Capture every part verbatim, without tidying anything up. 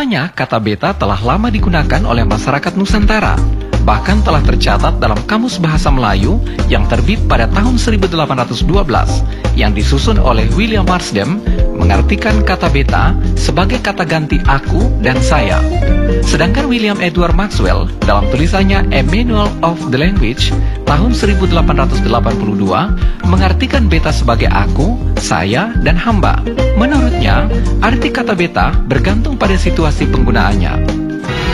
Rupanya kata beta telah lama digunakan oleh masyarakat Nusantara. Bahkan telah tercatat dalam Kamus Bahasa Melayu yang terbit pada tahun seribu delapan ratus dua belas yang disusun oleh William Marsden mengartikan kata beta sebagai kata ganti aku dan saya. Sedangkan William Edward Maxwell dalam tulisannya A Manual of the Language tahun seribu delapan ratus delapan puluh dua mengartikan beta sebagai aku, saya, dan hamba. Menurutnya, arti kata beta bergantung pada situasi penggunaannya.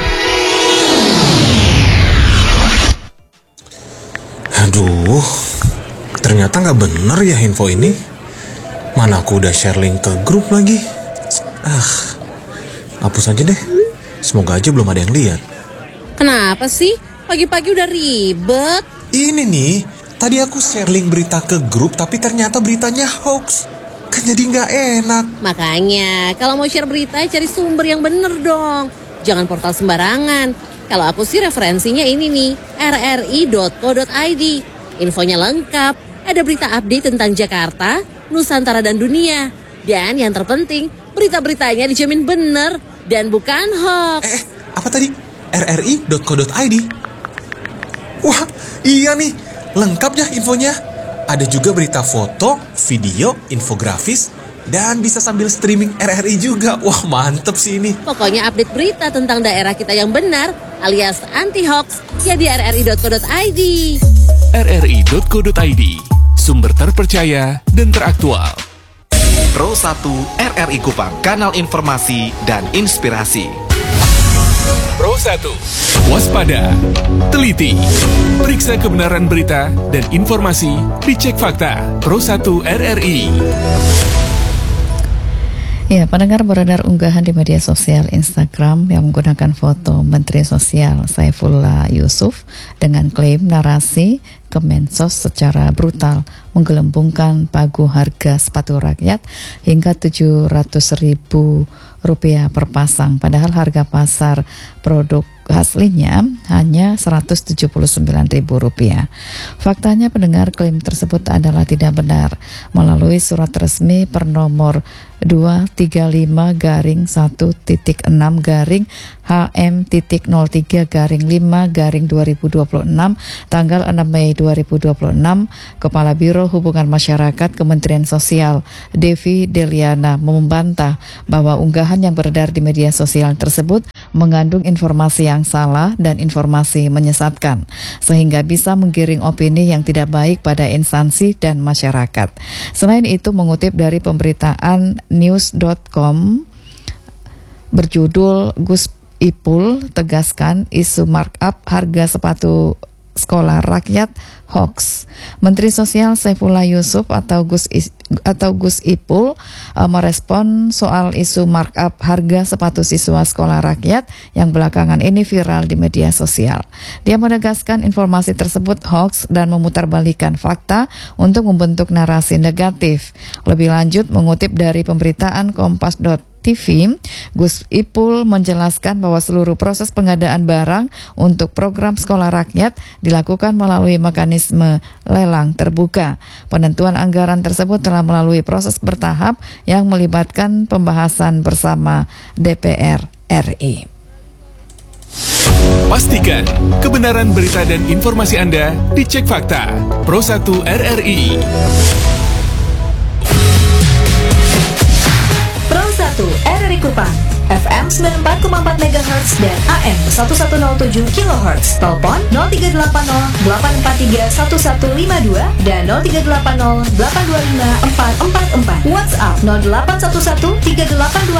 Aduh, ternyata nggak bener ya info ini. Mana aku udah share link ke grup lagi. Ah, hapus aja deh. Semoga aja belum ada yang lihat. Kenapa sih? Pagi-pagi udah ribet. Ini nih, tadi aku share link berita ke grup tapi ternyata beritanya hoax. Kan jadi nggak enak. Makanya, kalau mau share berita cari sumber yang bener dong. Jangan portal sembarangan. Kalau aku sih referensinya ini nih, r r i dot co dot i d. Infonya lengkap, ada berita update tentang Jakarta, Nusantara dan dunia. Dan yang terpenting, berita-beritanya dijamin bener dan bukan hoax. Eh, apa tadi? r r i dot co dot i d. Wah, iya nih, lengkap ya infonya. Ada juga berita foto, video, infografis, dan bisa sambil streaming R R I juga. Wah, mantep sih ini. Pokoknya update berita tentang daerah kita yang benar alias anti-hoax ya di r r i dot co dot i d. r r i dot co dot i d, sumber terpercaya dan teraktual. Pro satu R R I Kupang, kanal informasi dan inspirasi. Pro satu, waspada, teliti, periksa kebenaran berita dan informasi, dicek fakta. Pro satu R R I. Ya, pendengar, beredar unggahan di media sosial Instagram yang menggunakan foto Menteri Sosial Saifullah Yusuf dengan klaim narasi Kemensos secara brutal menggelembungkan pagu harga sepatu rakyat hingga tujuh ratus ribu rupiah per pasang, padahal harga pasar produk aslinya hanya seratus tujuh puluh sembilan ribu rupiah. Faktanya, pendengar, klaim tersebut adalah tidak benar. Melalui surat resmi per nomor dua tiga lima garing satu titik enam garing H M titik nol tiga garing lima garing dua ribu dua puluh enam tanggal enam Mei dua ribu dua puluh enam, Kepala Biro Hubungan Masyarakat Kementerian Sosial Devi Deliana membantah bahwa unggahan yang beredar di media sosial tersebut mengandung informasi yang salah dan informasi menyesatkan, sehingga bisa menggiring opini yang tidak baik pada instansi dan masyarakat. Selain itu, mengutip dari pemberitaan news dot com berjudul Gus Ipul tegaskan isu markup harga sepatu sekolah rakyat hoax. Menteri Sosial Saifullah Yusuf atau Gus Is, atau Gus Ipul uh, merespon soal isu markup harga sepatu siswa sekolah rakyat yang belakangan ini viral di media sosial. Dia menegaskan informasi tersebut hoax dan memutarbalikkan fakta untuk membentuk narasi negatif. Lebih lanjut, mengutip dari pemberitaan kompas dot T V, Gus Ipul menjelaskan bahwa seluruh proses pengadaan barang untuk program sekolah rakyat dilakukan melalui mekanisme lelang terbuka. Penentuan anggaran tersebut telah melalui proses bertahap yang melibatkan pembahasan bersama D P R R I. Pastikan kebenaran berita dan informasi Anda dicek fakta. Pro satu R R I. R R I Kupang, F M sembilan puluh empat koma empat megahertz dan A M seratus tujuh kilohertz. Telepon nol tiga delapan nol delapan empat tiga satu satu lima dua dan nol tiga delapan nol delapan dua lima empat empat empat. WhatsApp nol delapan satu satu tiga delapan dua